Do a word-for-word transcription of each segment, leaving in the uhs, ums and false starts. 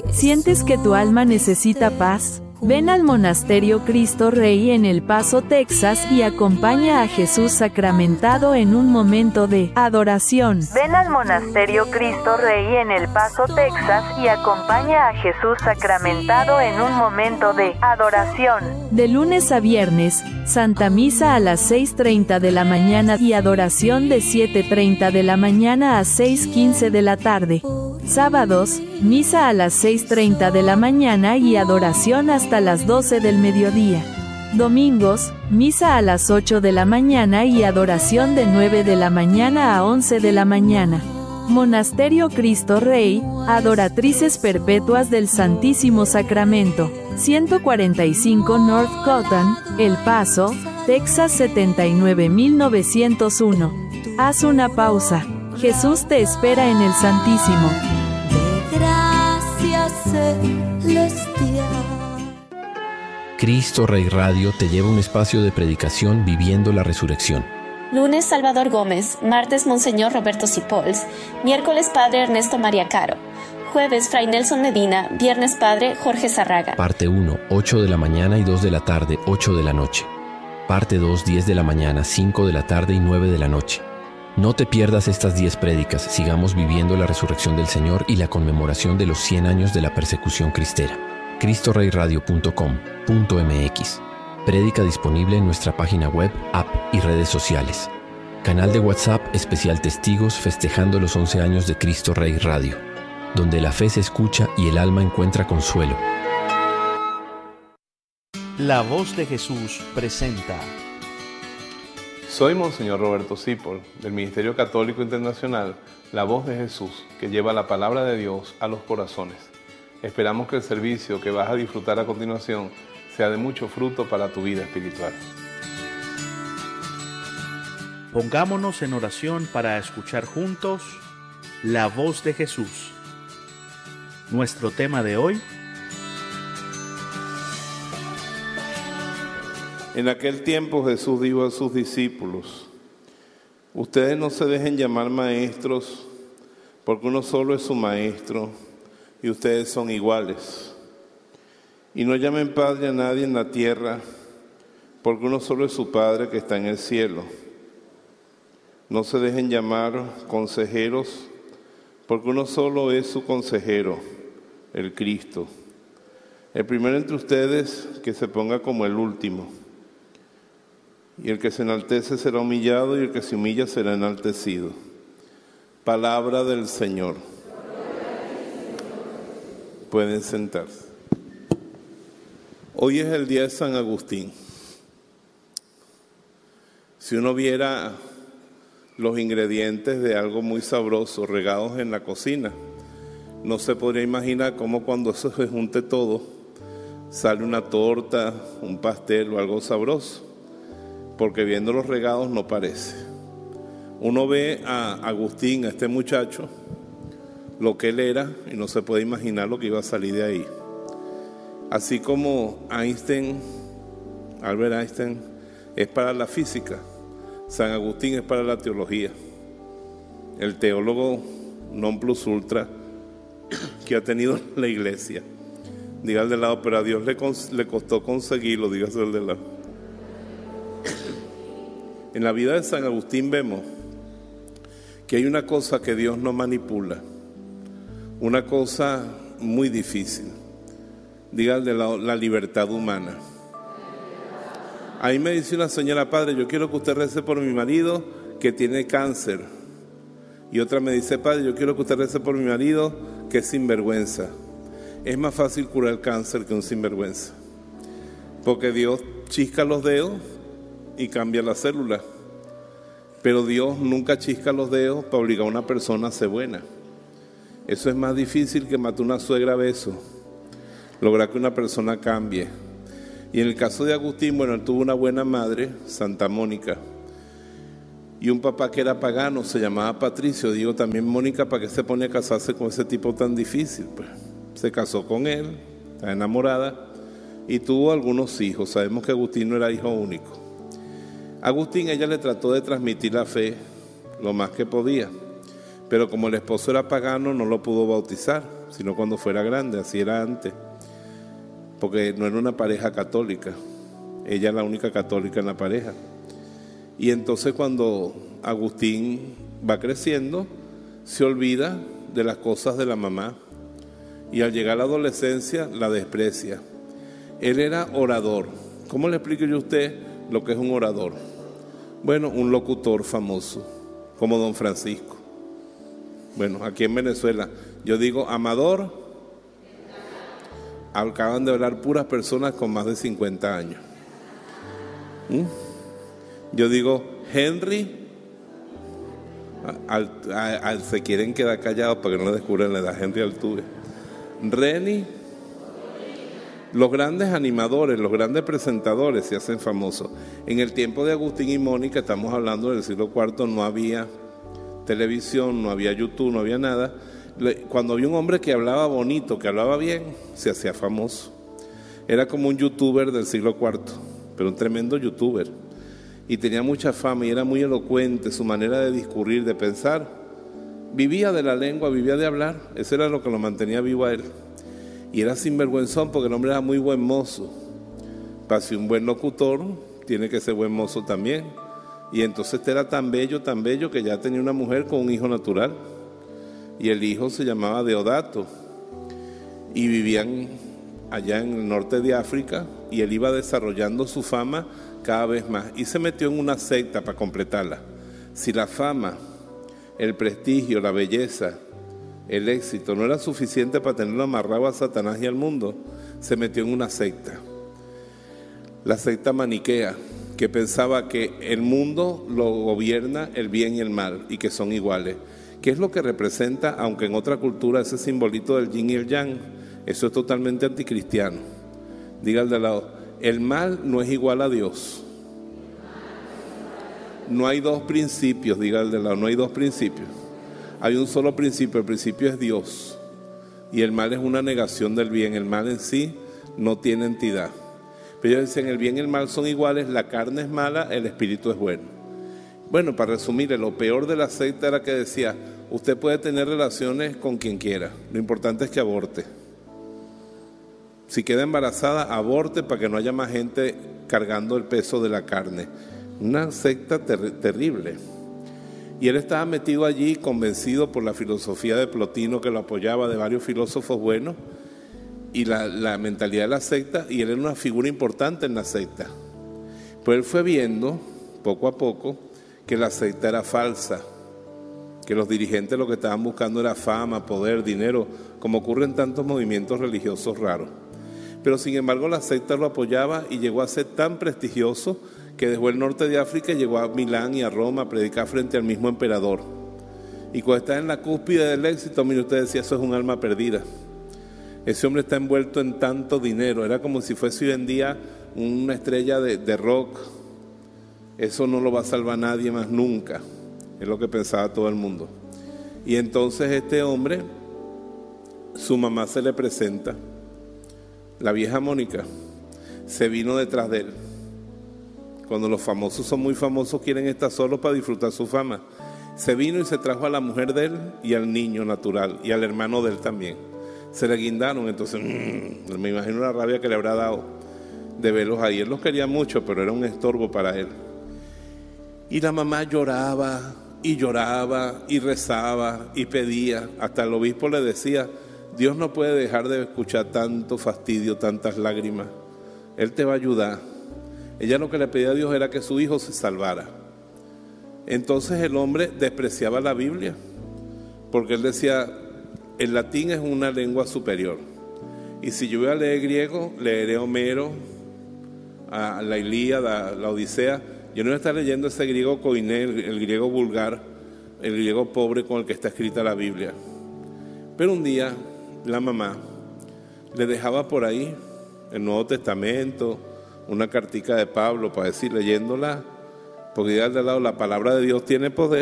¿Sientes que tu alma necesita paz? Ven al Monasterio Cristo Rey en El Paso, Texas, y acompaña a Jesús sacramentado en un momento de adoración. Ven al Monasterio Cristo Rey en El Paso, Texas, y acompaña a Jesús sacramentado en un momento de adoración. De lunes a viernes, Santa Misa a las seis treinta de la mañana y adoración de siete treinta de la mañana a seis quince de la tarde. Sábados, misa a las seis treinta de la mañana y adoración hasta las doce del mediodía. Domingos, misa a las ocho de la mañana y adoración de nueve de la mañana a once de la mañana. Monasterio Cristo Rey, Adoratrices Perpetuas del Santísimo Sacramento, ciento cuarenta y cinco North Cotton, El Paso, Texas setenta y nueve mil novecientos uno. Haz una pausa. Jesús te espera en el Santísimo. Cristo Rey Radio te lleva a un espacio de predicación viviendo la resurrección. Lunes, Salvador Gómez. Martes, Monseñor Roberto Cipols. Miércoles, Padre Ernesto María Caro. Jueves, Fray Nelson Medina. Viernes, Padre Jorge Zarraga. Parte uno, ocho de la mañana y dos de la tarde, ocho de la noche. Parte dos, diez de la mañana, cinco de la tarde y nueve de la noche. No te pierdas estas diez prédicas. Sigamos viviendo la resurrección del Señor y la conmemoración de los cien años de la persecución cristera. cristo rey radio punto com punto m x. Prédica disponible en nuestra página web, app y redes sociales. Canal de WhatsApp especial Testigos festejando los once años de Cristo Rey Radio, donde la fe se escucha y el alma encuentra consuelo. La Voz de Jesús presenta. Soy Monseñor Roberto Cipols, del Ministerio Católico Internacional, La Voz de Jesús, que lleva la palabra de Dios a los corazones. Esperamos que el servicio que vas a disfrutar a continuación sea de mucho fruto para tu vida espiritual. Pongámonos en oración para escuchar juntos La Voz de Jesús. Nuestro tema de hoy: En aquel tiempo Jesús dijo a sus discípulos: ustedes no se dejen llamar maestros, porque uno solo es su maestro, y ustedes son iguales. Y no llamen Padre a nadie en la tierra, porque uno solo es su Padre que está en el cielo. No se dejen llamar consejeros, porque uno solo es su consejero, el Cristo. El primero entre ustedes que se ponga como el último. Y el que se enaltece será humillado, y el que se humilla será enaltecido. Palabra del Señor. Pueden sentarse. Hoy es el día de San Agustín. Si uno viera los ingredientes de algo muy sabroso regados en la cocina, no se podría imaginar cómo cuando eso se junte todo, sale una torta, un pastel o algo sabroso. Porque viendo los regados no parece. Uno ve a Agustín, a este muchacho, lo que él era, y no se puede imaginar lo que iba a salir de ahí. Así como Einstein, Albert Einstein, es para la física, San Agustín es para la teología. El teólogo non plus ultra que ha tenido la iglesia. Diga al de lado, pero a Dios le, le costó conseguirlo, dígase al de lado. En la vida de San Agustín vemos que hay una cosa que Dios no manipula, una cosa muy difícil. Diga de la, la libertad humana. Ahí me dice una señora: padre, yo quiero que usted rece por mi marido que tiene cáncer. Y otra me dice: padre, yo quiero que usted rece por mi marido que es sinvergüenza. Es más fácil curar el cáncer que un sinvergüenza, porque Dios chisca los dedos y cambia la célula, pero Dios nunca chisca los dedos para obligar a una persona a ser buena. Eso es más difícil que matar una suegra a besos, lograr que una persona cambie. Y en el caso de Agustín, bueno, él tuvo una buena madre, Santa Mónica, y un papá que era pagano, se llamaba Patricio. Digo también Mónica, ¿para qué se pone a casarse con ese tipo tan difícil? Pues se casó con él, está enamorada, y tuvo algunos hijos. Sabemos que Agustín no era hijo único. Agustín, ella le trató de transmitir la fe lo más que podía, pero como el esposo era pagano no lo pudo bautizar. sino cuando fuera grande. Así era antes, porque no era una pareja católica, ella es la única católica en la pareja. Y entonces cuando Agustín va creciendo, se olvida de las cosas de la mamá y al llegar a la adolescencia la desprecia. Él era orador. ¿Cómo le explico yo a usted lo que es un orador? Bueno, un locutor famoso, como Don Francisco. Bueno, aquí en Venezuela, yo digo amador, acaban de hablar puras personas con más de cincuenta años. ¿Mm? Yo digo Henry, al, al, al, se quieren quedar callados para que no descubran la edad. Henry Altuve, Reni. Los grandes animadores, los grandes presentadores se hacen famosos. En el tiempo de Agustín y Mónica, estamos hablando del siglo cuarto, no había televisión, no había YouTube, no había nada. Cuando había un hombre que hablaba bonito, que hablaba bien, se hacía famoso. Era como un youtuber del siglo cuarto, pero un tremendo youtuber. Y tenía mucha fama y era muy elocuente, su manera de discurrir, de pensar. Vivía de la lengua, vivía de hablar, eso era lo que lo mantenía vivo a él. Y era sinvergüenzón porque el hombre era muy buen mozo. Para ser un buen locutor, tiene que ser buen mozo también. Y entonces este era tan bello, tan bello, que ya tenía una mujer con un hijo natural. Y el hijo se llamaba Deodato. Y vivían allá en el norte de África. Y él iba desarrollando su fama cada vez más. Y se metió en una secta para completarla. Si la fama, el prestigio, la belleza, el éxito no era suficiente para tenerlo amarrado a Satanás y al mundo, se metió en una secta, la secta maniquea, que pensaba que el mundo lo gobierna el bien y el mal y que son iguales. ¿Qué es lo que representa, aunque en otra cultura, ese simbolito del yin y el yang? Eso es totalmente anticristiano. Diga al de al lado, el mal no es igual a Dios. No hay dos principios, diga al de al lado, no hay dos principios. Hay un solo principio, el principio es Dios. Y el mal es una negación del bien. El mal en sí no tiene entidad. Pero ellos dicen, el bien y el mal son iguales, la carne es mala, el espíritu es bueno. Bueno, para resumir, lo peor de la secta era que decía, usted puede tener relaciones con quien quiera, lo importante es que aborte. Si queda embarazada, aborte para que no haya más gente cargando el peso de la carne. Una secta ter- terrible. Y él estaba metido allí, convencido por la filosofía de Plotino, que lo apoyaba, de varios filósofos buenos, y la, la mentalidad de la secta, y él era una figura importante en la secta. Pero él fue viendo, poco a poco, que la secta era falsa, que los dirigentes lo que estaban buscando era fama, poder, dinero, como ocurre en tantos movimientos religiosos raros. Pero sin embargo la secta lo apoyaba y llegó a ser tan prestigioso que dejó el norte de África y llegó a Milán y a Roma a predicar frente al mismo emperador. Y cuando está en la cúspide del éxito, mire, usted decía, eso es un alma perdida. Ese hombre está envuelto en tanto dinero, era como si fuese hoy en día una estrella de, de rock. Eso no lo va a salvar nadie más nunca, es lo que pensaba todo el mundo. Y entonces este hombre, su mamá se le presenta, la vieja Mónica, se vino detrás de él. Cuando los famosos son muy famosos, quieren estar solos para disfrutar su fama. Se vino y se trajo a la mujer de él y al niño natural y al hermano de él también. Se le guindaron, entonces mmm, me imagino la rabia que le habrá dado de verlos ahí. Él los quería mucho, pero era un estorbo para él. Y la mamá lloraba y lloraba y rezaba y pedía. Hasta el obispo le decía, Dios no puede dejar de escuchar tanto fastidio, tantas lágrimas. Él te va a ayudar. Ella lo que le pedía a Dios era que su hijo se salvara. Entonces el hombre despreciaba la Biblia, porque él decía, el latín es una lengua superior. Y si yo voy a leer griego, leeré Homero, a la Ilíada, la Odisea. Yo no voy a estar leyendo ese griego koiné, el, el griego vulgar, el griego pobre con el que está escrita la Biblia. Pero un día la mamá le dejaba por ahí el Nuevo Testamento, una cartica de Pablo para decir, leyéndola, porque ya de lado la palabra de Dios tiene poder,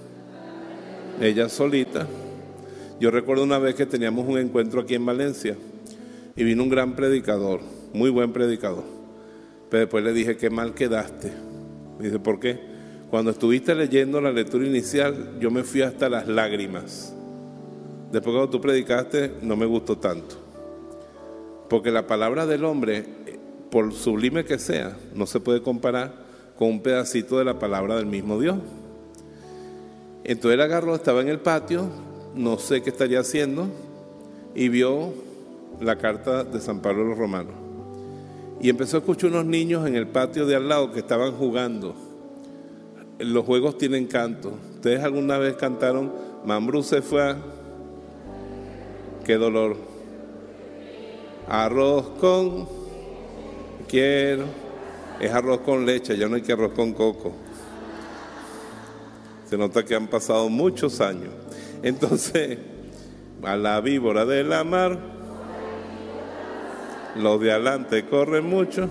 ella solita. Yo recuerdo una vez que teníamos un encuentro aquí en Valencia y vino un gran predicador, muy buen predicador, pero después le dije, qué mal quedaste. Me dice, ¿por qué? Cuando estuviste leyendo la lectura inicial, yo me fui hasta las lágrimas. Después cuando tú predicaste no me gustó tanto. Porque la palabra del hombre, por sublime que sea, no se puede comparar con un pedacito de la palabra del mismo Dios. Entonces él agarró, estaba en el patio, no sé qué estaría haciendo, y vio la carta de San Pablo a los Romanos. Y empezó a escuchar unos niños en el patio de al lado que estaban jugando. Los juegos tienen canto. ¿Ustedes alguna vez cantaron Mambrú se fue a... qué dolor? Arroz con... quiero... es arroz con leche, ya no hay que arroz con coco. Se nota que han pasado muchos años. Entonces, a la víbora de la mar, los de adelante corren mucho,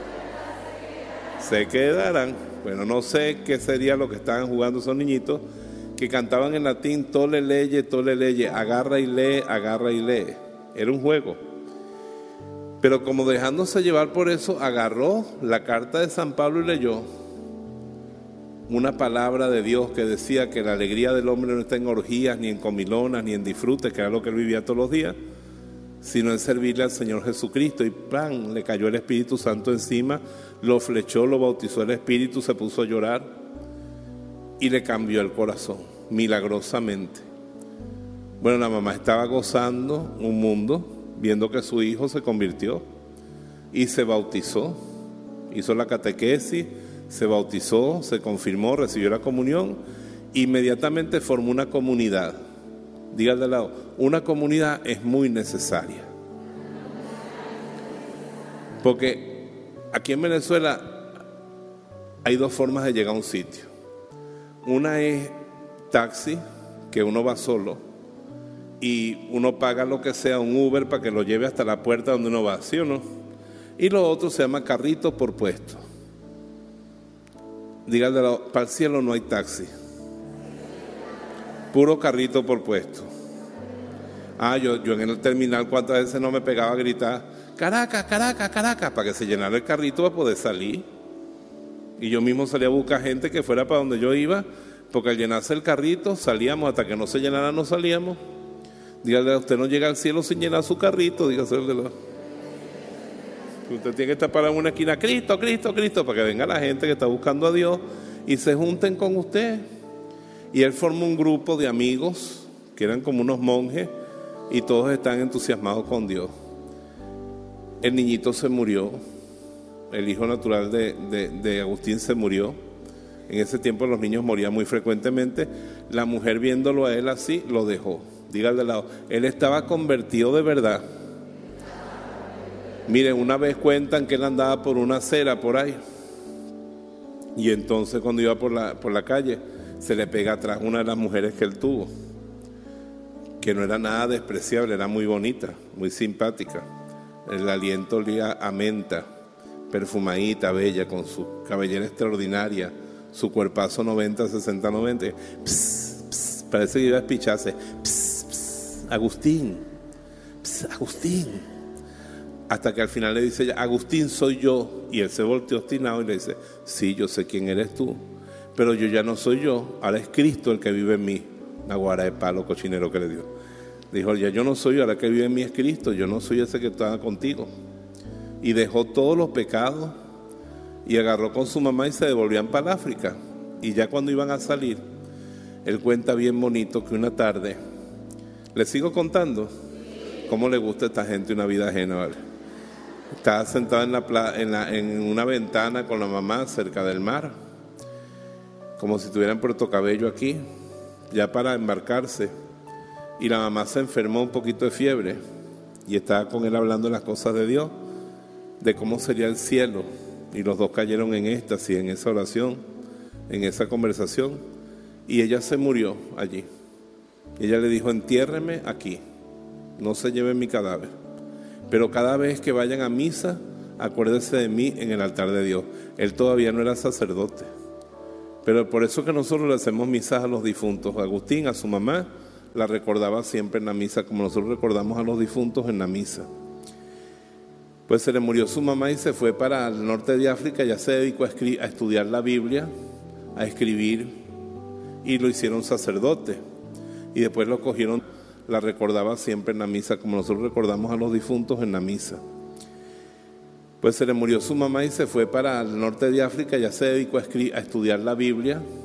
se quedarán. Bueno, no sé qué sería lo que estaban jugando esos niñitos que cantaban en latín, tole leye, tole leye, agarra y lee, agarra y lee. Era un juego. Pero como dejándose llevar por eso, agarró la carta de San Pablo y leyó una palabra de Dios que decía que la alegría del hombre no está en orgías, ni en comilonas, ni en disfrutes, que era lo que él vivía todos los días, sino en servirle al Señor Jesucristo. Y ¡pam!, le cayó el Espíritu Santo encima, lo flechó, lo bautizó el Espíritu, se puso a llorar y le cambió el corazón, milagrosamente. Bueno, la mamá estaba gozando un mundo, viendo que su hijo se convirtió y se bautizó, hizo la catequesis, se bautizó, se confirmó, recibió la comunión, inmediatamente formó una comunidad. Dígale al lado, una comunidad es muy necesaria. Porque aquí en Venezuela hay dos formas de llegar a un sitio. Una es taxi, que uno va solo y uno paga lo que sea, un Uber, para que lo lleve hasta la puerta donde uno va, ¿sí o no? Y lo otro se llama carrito por puesto. Dígale, para el cielo no hay taxi, puro carrito por puesto. Ah, yo, yo en el terminal cuántas veces no me pegaba a gritar Caracas, Caracas, Caracas, para que se llenara el carrito para poder salir. Y yo mismo salía a buscar gente que fuera para donde yo iba, porque al llenarse el carrito salíamos, hasta que no se llenara no salíamos. Dígale, usted no llega al cielo sin llenar su carrito, dígaselo. Usted tiene que estar parado en una esquina, Cristo, Cristo, Cristo, para que venga la gente que está buscando a Dios y se junten con usted. Y él formó un grupo de amigos que eran como unos monjes y todos están entusiasmados con Dios. El niñito se murió, el hijo natural de, de, de Agustín se murió. En ese tiempo los niños morían muy frecuentemente. La mujer, viéndolo a él así, lo dejó. Dígale de lado, él estaba convertido de verdad. Miren, una vez cuentan que él andaba por una acera por ahí, y entonces cuando iba por la, por la calle, se le pega atrás una de las mujeres que él tuvo, que no era nada despreciable, era muy bonita, muy simpática. El aliento olía a menta, perfumadita, bella, con su cabellera extraordinaria, su cuerpazo noventa, sesenta, noventa. Pss, pss, parece que iba a espicharse. Pss, pss, Agustín, pss, Agustín. Hasta que al final le dice ella, Agustín, soy yo. Y él se volteó obstinado y le dice, sí, yo sé quién eres tú, pero yo ya no soy yo, ahora es Cristo el que vive en mí. Una guara de palo cochinero que le dio. Dijo, ya yo no soy yo, ahora el que vive en mí es Cristo, yo no soy ese que está contigo. Y dejó todos los pecados y agarró con su mamá y se devolvían para el África. Y ya cuando iban a salir, él cuenta bien bonito que una tarde, ¿le sigo contando? ¿Cómo le gusta a esta gente una vida ajena, vale? Estaba sentado en, la, en, la, en una ventana con la mamá cerca del mar, como si estuviera en Puerto Cabello aquí, ya para embarcarse. Y la mamá se enfermó un poquito de fiebre y estaba con él hablando de las cosas de Dios, de cómo sería el cielo. Y los dos cayeron en éxtasis, en esa oración, en esa conversación. Y ella se murió allí. Ella le dijo, entiérreme aquí, no se lleven mi cadáver, pero cada vez que vayan a misa, acuérdense de mí en el altar de Dios. Él todavía no era sacerdote, pero por eso que nosotros le hacemos misas a los difuntos. Agustín, a su mamá, la recordaba siempre en la misa, como nosotros recordamos a los difuntos en la misa. Pues se le murió su mamá y se fue para el norte de África. Ya se dedicó a, escri- a estudiar la Biblia, a escribir, y lo hicieron sacerdote. Y después lo cogieron la recordaba siempre en la misa, como nosotros recordamos a los difuntos en la misa. Pues se le murió su mamá y se fue para el norte de África, ya se dedicó a, escri- a estudiar la Biblia,